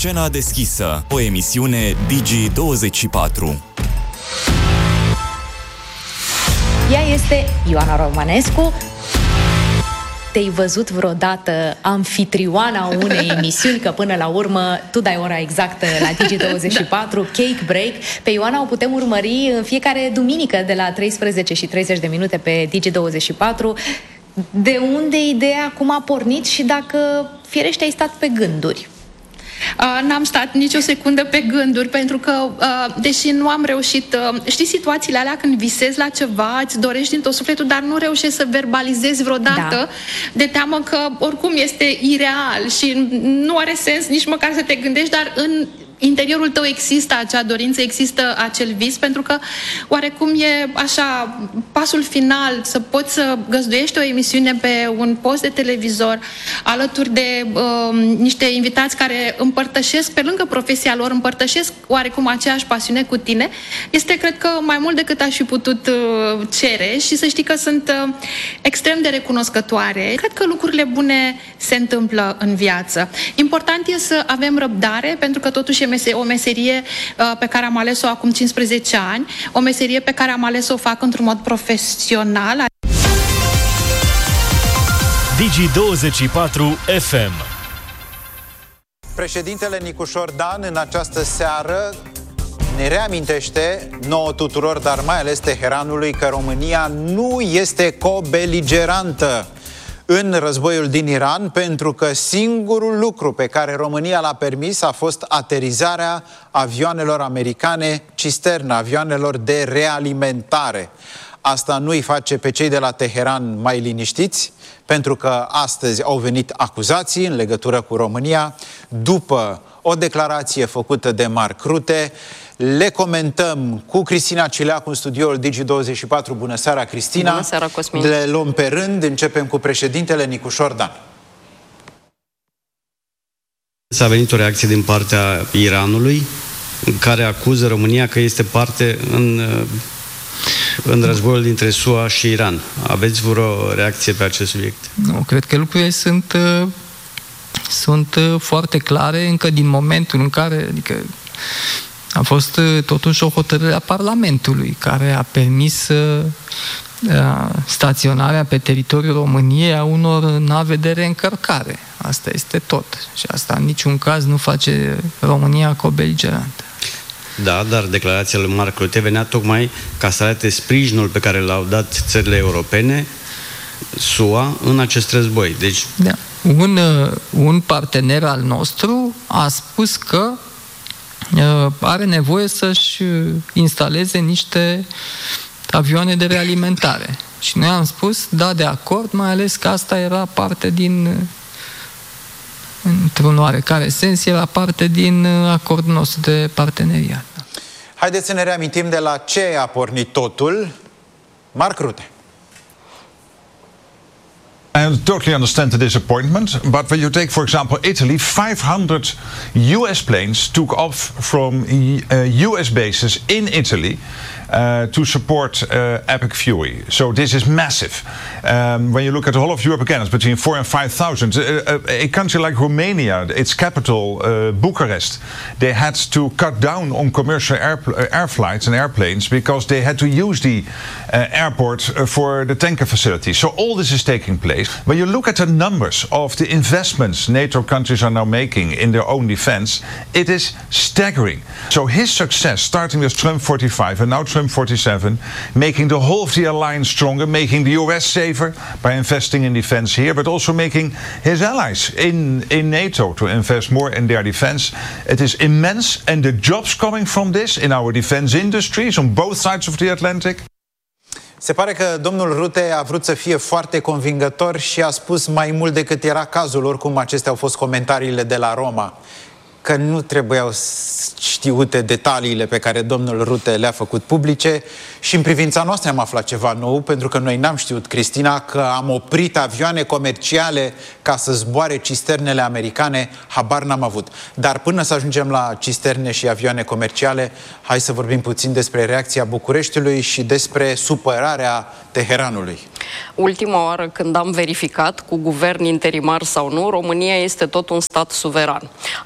Scena deschisă, o emisiune Digi24. Ea este Ioana Romanescu. Te-ai văzut vreodată anfitrioana unei emisiuni, că până la urmă tu dai ora exactă la Digi24, Cake Break. Pe Ioana o putem urmări în fiecare duminică de la 13:30 pe Digi24. De unde ideea, cum a pornit și dacă firește ai stat pe gânduri? N-am stat nicio secundă pe gânduri, pentru că, deși nu am reușit, știi situațiile alea când visezi la ceva, îți dorești din tot sufletul, dar nu reușești să verbalizezi vreodată, de teamă că oricum este ireal și nu are sens nici măcar să te gândești, dar în interiorul tău există acea dorință, există acel vis, pentru că oarecum e așa pasul final, să poți să găzduiești o emisiune pe un post de televizor alături de niște invitați care împărtășesc, pe lângă profesia lor, împărtășesc oarecum aceeași pasiune cu tine, este, cred că, mai mult decât aș fi putut cere și să știi că sunt extrem de recunoscătoare. Cred că lucrurile bune se întâmplă în viață. Important e să avem răbdare, pentru că totuși e o meserie pe care am ales-o acum 15 ani, o meserie pe care am ales să o fac într-un mod profesional. Digi24 FM. Președintele Nicușor Dan în această seară ne reamintește nouă tuturor, dar mai ales Teheranului, că România nu este cobeligerantă în războiul din Iran, pentru că singurul lucru pe care România l-a permis a fost aterizarea avioanelor americane cisternă, avioanelor de realimentare. Asta nu îi face pe cei de la Teheran mai liniștiți, pentru că astăzi au venit acuzații în legătură cu România, după o declarație făcută de Mark Rutte. Le comentăm cu Cristina Cileacu în studioul Digi24. Bună seara, Cristina! Bună seara, Cosmin! Le luăm pe rând, începem cu președintele Nicușor Dan. S-a venit o reacție din partea Iranului, care acuză România că este parte în războiul dintre SUA și Iran. Aveți vreo reacție pe acest subiect? Nu, cred că lucrurile sunt foarte clare încă din momentul în care, adică a fost totuși o hotărâre a Parlamentului care a permis staționarea pe teritoriul României a unor nave de reîncărcare. Asta este tot. Și asta în niciun caz nu face România cobeligerantă. Da, dar declarația lui Mark Rutte venea tocmai ca să arate sprijinul pe care l-au dat țările europene, SUA, în acest război. Deci... Da. Un partener al nostru a spus că are nevoie să-și instaleze niște avioane de realimentare. Și noi am spus, da, de acord, mai ales că asta era parte într-un oarecare sens, era parte din acordul nostru de parteneriat. Haideți să ne reamintim de la ce a pornit totul. Mark Rutte. I totally understand the disappointment, but when you take, for example, Italy, 500 US planes took off from US bases in Italy to support Epic Fury. So this is massive. When you look at the whole of Europe again, it's between 4,000 and 5,000. A country like Romania, its capital, Bucharest, they had to cut down on commercial air flights and airplanes because they had to use the airport for the tanker facility. So all this is taking place. When you look at the numbers of the investments NATO countries are now making in their own defense, it is staggering. So his success, starting with Trump 45 and now Trump 47, making the whole of the alliance stronger, making the US safer by investing in defense here, but also making his allies in NATO to invest more in their defense. It is immense, and the jobs coming from this in our defense industries on both sides of the Atlantic. Se pare că domnul Rutte a vrut să fie foarte convingător și a spus mai mult decât era cazul. Oricum, acestea au fost comentariile de la Roma, că nu trebuiau știute detaliile pe care domnul Rutte le-a făcut publice. Și în privința noastră am aflat ceva nou, pentru că noi n-am știut, Cristina, că am oprit avioane comerciale ca să zboare cisternele americane, habar n-am avut. Dar până să ajungem la cisterne și avioane comerciale, hai să vorbim puțin despre reacția Bucureștiului și despre supărarea Teheranului. Ultima oară când am verificat cu guvern interimar sau nu, România este tot un stat suveran. Asta înseamnă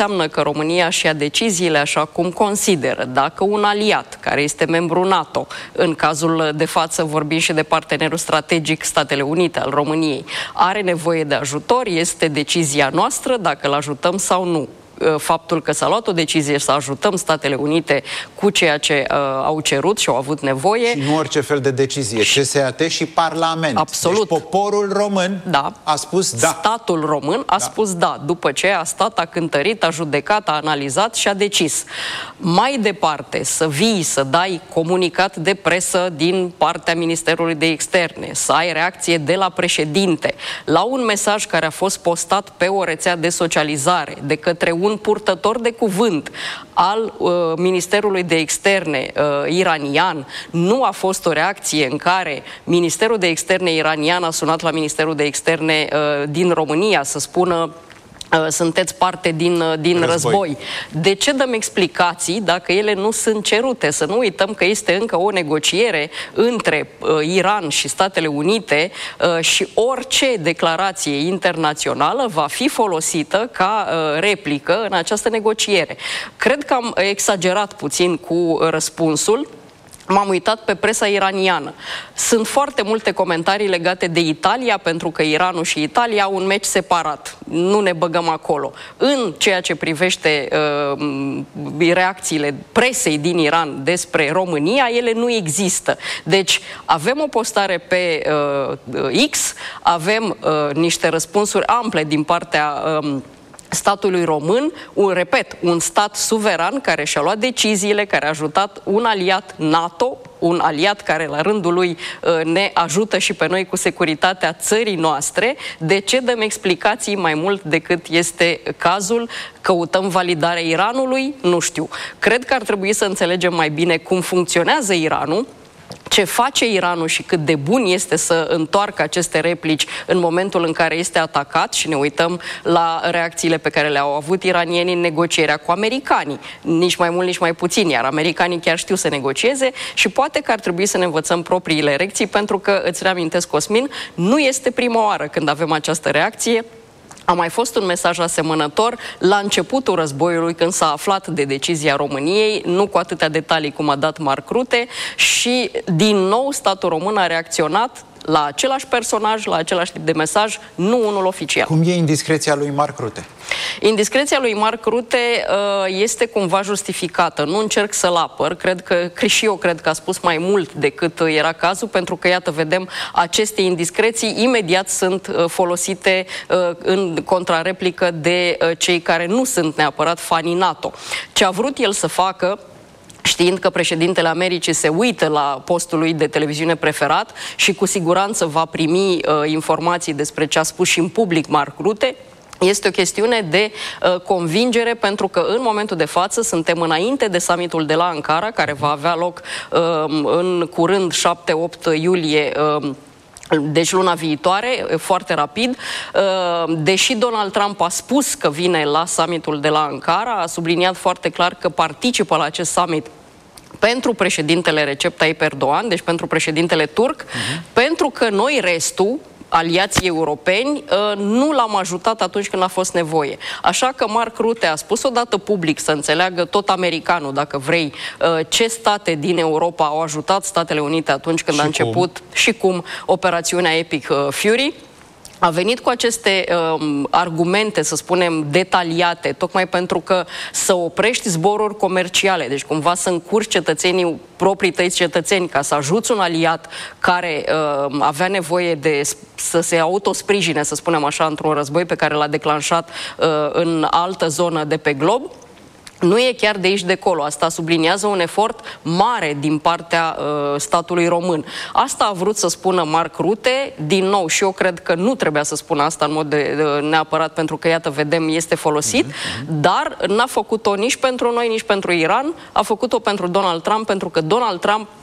înseamnă că România își ia deciziile așa cum consideră. Dacă un aliat care este membru NATO, în cazul de față vorbim și de partenerul strategic Statele Unite al României, are nevoie de ajutor, este decizia noastră dacă îl ajutăm sau nu. Faptul că s-a luat o decizie să ajutăm Statele Unite cu ceea ce au cerut și au avut nevoie. Și nu orice fel de decizie, CSAT și Parlament. Absolut. Deci poporul român a spus da. Statul român a spus da. După ce a stat, a cântărit, a judecat, a analizat și a decis. Mai departe, să vii, să dai comunicat de presă din partea Ministerului de Externe, să ai reacție de la președinte la un mesaj care a fost postat pe o rețea de socializare de către un purtător de cuvânt al Ministerului de Externe iranian, nu a fost o reacție în care Ministerul de Externe iranian a sunat la Ministerul de Externe din România să spună sunteți parte din război. De ce dăm explicații dacă ele nu sunt cerute? Să nu uităm că este încă o negociere între Iran și Statele Unite și orice declarație internațională va fi folosită ca replică în această negociere. Cred că am exagerat puțin cu răspunsul. M-am uitat pe presa iraniană. Sunt foarte multe comentarii legate de Italia, pentru că Iranul și Italia au un meci separat. Nu ne băgăm acolo. În ceea ce privește reacțiile presei din Iran despre România, ele nu există. Deci avem o postare pe X, avem niște răspunsuri ample din partea statului român, un stat suveran care și-a luat deciziile, care a ajutat un aliat NATO, un aliat care la rândul lui ne ajută și pe noi cu securitatea țării noastre. De ce dăm explicații mai mult decât este cazul? Căutăm validarea Iranului? Nu știu. Cred că ar trebui să înțelegem mai bine cum funcționează Iranul, ce face Iranul și cât de bun este să întoarcă aceste replici în momentul în care este atacat, și ne uităm la reacțiile pe care le-au avut iranienii în negocierea cu americanii. Nici mai mult, nici mai puțin, iar americanii chiar știu să negocieze și poate că ar trebui să ne învățăm propriile lecții, pentru că, îți reamintesc, Cosmin, nu este prima oară când avem această reacție. A mai fost un mesaj asemănător la începutul războiului, când s-a aflat de decizia României, nu cu atâtea detalii cum a dat Marc Rutte, și din nou statul român a reacționat la același personaj, la același tip de mesaj, nu unul oficial. Cum e indiscreția lui Marc Rutte? Indiscreția lui Marc Rutte este cumva justificată. Nu încerc să-l apăr. Și eu cred că a spus mai mult decât era cazul, pentru că, iată, vedem, aceste indiscreții imediat sunt folosite în contrareplică de cei care nu sunt neapărat fanii NATO. Ce a vrut el să facă, știind că președintele Americii se uită la postul lui de televiziune preferat și cu siguranță va primi informații despre ce a spus și în public Marc Rutte, este o chestiune de convingere, pentru că în momentul de față suntem înainte de summitul de la Ankara, care va avea loc în curând, 7-8 iulie, deci luna viitoare, foarte rapid. Deși Donald Trump a spus că vine la summitul de la Ankara, a subliniat foarte clar că participă la acest summit pentru președintele Recep Tayyip Erdogan, deci pentru președintele turc, pentru că noi, restul, aliații europeni, nu l-am ajutat atunci când a fost nevoie. Așa că Marc Rutte a spus odată public, să înțeleagă tot americanul, dacă vrei, ce state din Europa au ajutat Statele Unite atunci când a început și cum operațiunea Epic Fury. A venit cu aceste argumente, să spunem, detaliate, tocmai pentru că să oprești zboruri comerciale, deci cumva să încurci cetățenii, proprii tăi cetățeni, ca să ajuți un aliat care avea nevoie de să se autosprijine, să spunem așa, într-un război pe care l-a declanșat în altă zonă de pe glob, nu e chiar de aici de acolo. Asta subliniază un efort mare din partea statului român. Asta a vrut să spună Marc Rutte, din nou, și eu cred că nu trebuia să spună asta în mod neapărat, pentru că, iată, vedem, este folosit, dar n-a făcut-o nici pentru noi, nici pentru Iran, a făcut-o pentru Donald Trump, pentru că Donald Trump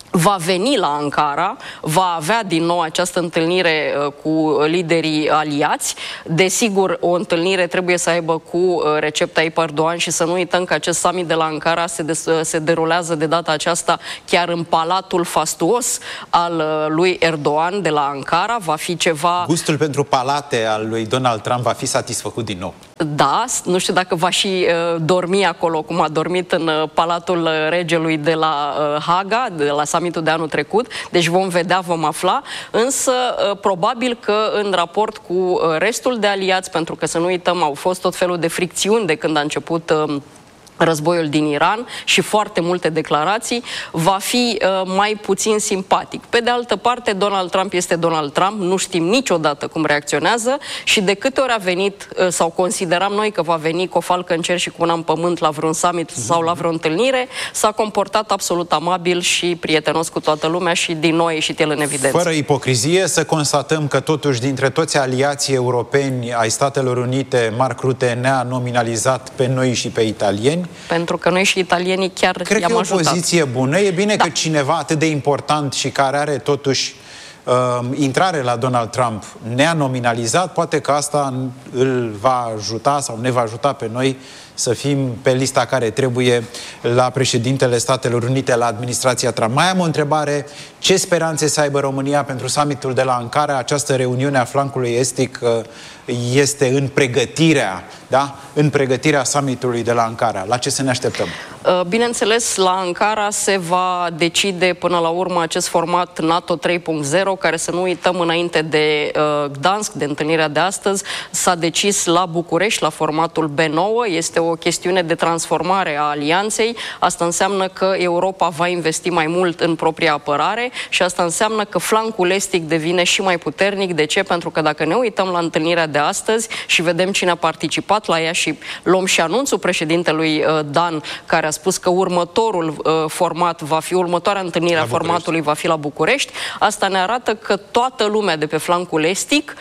va veni la Ankara, va avea din nou această întâlnire cu liderii aliați. Desigur, o întâlnire trebuie să aibă cu Recep Tayyip Erdogan și să nu uităm că acest summit de la Ankara se derulează de data aceasta chiar în palatul fastuos al lui Erdogan de la Ankara. Va fi ceva... Gustul pentru palate al lui Donald Trump va fi satisfăcut din nou. Da, nu știu dacă va și dormi acolo, cum a dormit în Palatul Regelui de la Haga, de la summitul de anul trecut. Deci vom vedea, vom afla. Însă, probabil că în raport cu restul de aliați, pentru că să nu uităm, au fost tot felul de fricțiuni de când a început războiul din Iran și foarte multe declarații, va fi mai puțin simpatic. Pe de altă parte, Donald Trump este Donald Trump, nu știm niciodată cum reacționează și de câte ori a venit, sau consideram noi că va veni cu o falcă în cer și cu una în pământ la vreun summit sau la vreo întâlnire, s-a comportat absolut amabil și prietenos cu toată lumea și din nou a ieșit el în evidență. Fără ipocrizie, să constatăm că totuși dintre toți aliații europeni ai Statelor Unite, Mark Rutte ne-a nominalizat pe noi și pe italieni. Pentru că noi și italienii chiar cred i-am ajutat. Cred că e o poziție bună. E bine că cineva atât de important și care are totuși intrare la Donald Trump ne-a nominalizat. Poate că asta îl va ajuta sau ne va ajuta pe noi să fim pe lista care trebuie la președintele Statelor Unite, la administrația Trump. Mai am o întrebare. Ce speranțe să aibă România pentru summitul de la Ankara? Această reuniune a flancului estic este în pregătirea, da? În pregătirea summitului de la Ankara. La ce să ne așteptăm? Bineînțeles, la Ankara se va decide până la urmă acest format NATO 3.0, care, să nu uităm, înainte de Gdansk, de întâlnirea de astăzi, s-a decis la București, la formatul B9. Este o chestiune de transformare a alianței. Asta înseamnă că Europa va investi mai mult în propria apărare și asta înseamnă că flancul estic devine și mai puternic. De ce? Pentru că dacă ne uităm la întâlnirea de astăzi și vedem cine a participat la ea și luăm și anunțul președintelui Dan, care a spus că următorul format va fi, următoarea întâlnire a formatului va fi la București, asta ne arată că toată lumea de pe flancul estic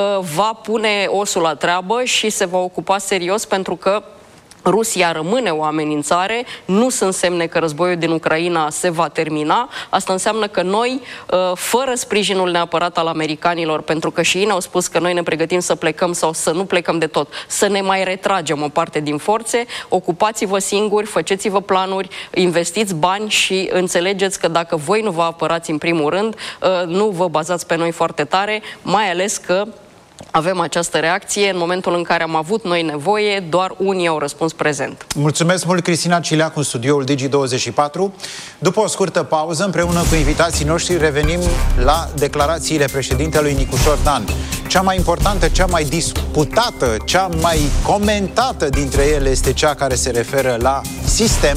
va pune osul la treabă și se va ocupa serios, pentru că Rusia rămâne o amenințare, nu sunt semne că războiul din Ucraina se va termina. Asta înseamnă că noi, fără sprijinul neapărat al americanilor, pentru că și ei ne-au spus că noi ne pregătim să plecăm sau să nu plecăm de tot, să ne mai retragem o parte din forțe, ocupați-vă singuri, faceți-vă planuri, investiți bani și înțelegeți că dacă voi nu vă apărați în primul rând, nu vă bazați pe noi foarte tare, mai ales că avem această reacție. În momentul în care am avut noi nevoie, doar unii au răspuns prezent. Mulțumesc mult, Cristina Cileacu, în studioul Digi24. După o scurtă pauză, împreună cu invitații noștri, revenim la declarațiile președintelui Nicușor Dan. Cea mai importantă, cea mai discutată, cea mai comentată dintre ele este cea care se referă la sistem.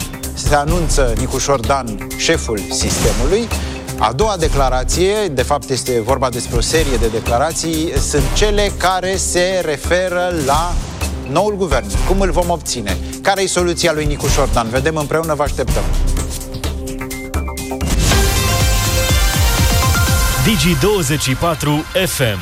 Se anunță Nicușor Dan, șeful sistemului. A doua declarație, de fapt este vorba despre o serie de declarații, sunt cele care se referă la noul guvern. Cum îl vom obține? Care e soluția lui Nicușor Dan? Vedem împreună, vă așteptăm. Digi24 FM.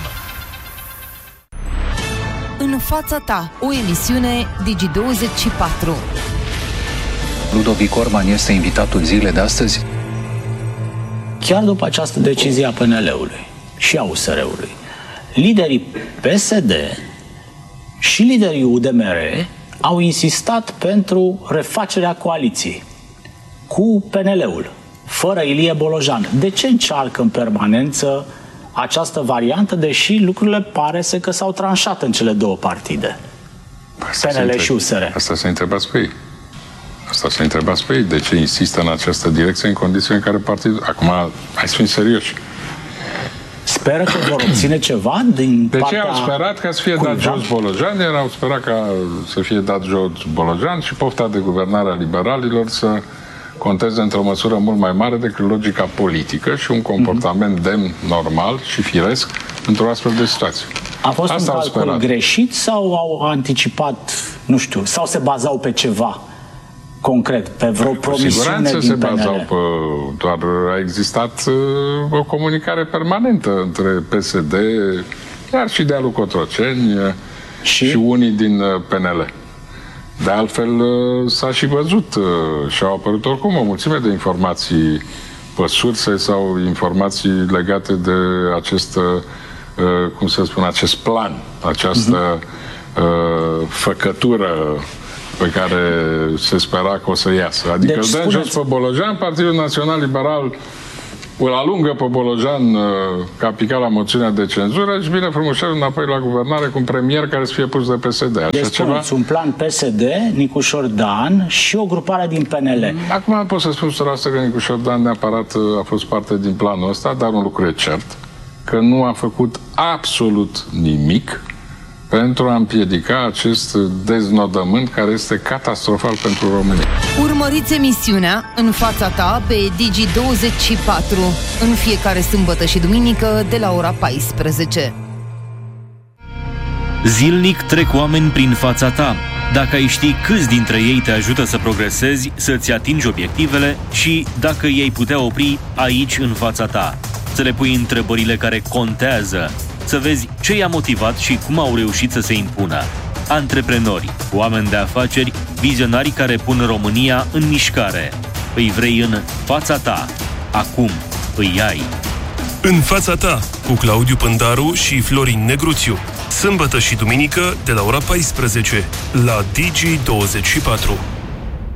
În fața ta, o emisiune Digi24. Ludovic Orban este invitatul zilei de astăzi. Chiar după această decizie a PNL-ului și a USR-ului, liderii PSD și liderii UDMR au insistat pentru refacerea coaliției cu PNL-ul, fără Ilie Bolojan. De ce încearcă în permanență această variantă, deși lucrurile pare că s-au tranșat în cele două partide, PNL și USR? Asta să întrebați pe ei. Asta să întrebați pe ei. De ce insistă în această direcție în condiții în care partidul... Acum, hai să fim serioși. Speră că vor obține ceva din de partea... ce au sperat ca să fie dat jos Bolojan? Au sperat ca să fie dat jos Bolojan și pofta de guvernare a liberalilor să conteze într-o măsură mult mai mare decât logica politică și un comportament demn, normal și firesc într-o astfel de situație. A fost un calcul greșit sau au anticipat, nu știu, sau se bazau pe ceva concret, pe vreo promisiune din PNL? Cu siguranță se bazau pe... Doar a existat o comunicare permanentă între PSD, chiar și de-a lui Cotroceni și unii din PNL. De altfel, s-a și văzut și au apărut oricum o mulțime de informații pe surse sau informații legate de acest, cum să spun, acest plan, această făcătură pe care se spera că o să iasă. Adică deci, îl dăm jos pe Bolojan, Partidul Național Liberal îl alungă pe Bolojan ca picat la moțiunea de cenzură și vine frumușel înapoi la guvernare cu un premier care să fie pus de PSD. Așa deci ceva? Un plan PSD, Nicușor Dan și o grupare din PNL. Acum pot să spun 100% că Nicușor Dan neapărat a fost parte din planul ăsta, dar un lucru e cert, că nu a făcut absolut nimic pentru a împiedica acest deznodământ care este catastrofal pentru România. Urmăriți emisiunea În fața ta pe Digi24 în fiecare sâmbătă și duminică de la ora 14. Zilnic trec oameni prin fața ta. Dacă ai ști câți dintre ei te ajută să progresezi, să-ți atingi obiectivele și dacă ei putea opri aici în fața ta, să le pui întrebările care contează, să vezi ce i-a motivat și cum au reușit să se impună. Antreprenori, oameni de afaceri, vizionari care pun România în mișcare. Îi vrei în fața ta. Acum îi ai. În fața ta, cu Claudiu Pândaru și Florin Negruțiu. Sâmbătă și duminică de la ora 14 la Digi24.